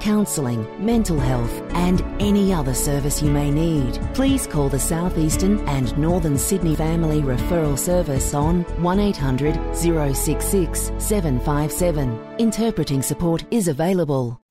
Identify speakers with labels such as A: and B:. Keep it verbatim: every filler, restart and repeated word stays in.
A: counselling, mental health and any other service you may need. Please call the South Eastern and Northern Sydney Family Referral Service on one eight hundred, zero six six, seven five seven. Interpreting support is available.